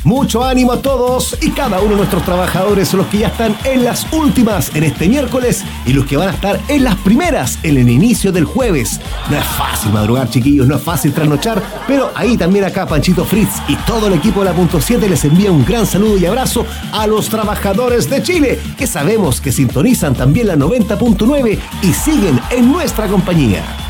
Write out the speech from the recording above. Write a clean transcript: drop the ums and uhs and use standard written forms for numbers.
Mucho ánimo a todos y cada uno de nuestros trabajadores, los que ya están en las últimas en este miércoles y los que van a estar en las primeras en el inicio del jueves. No es fácil madrugar, chiquillos, no es fácil trasnochar, pero ahí también acá Panchito Fritz y todo el equipo de la Punto 7 les envía un gran saludo y abrazo a los trabajadores de Chile, que sabemos que sintonizan también la 90.9 y siguen en nuestra compañía.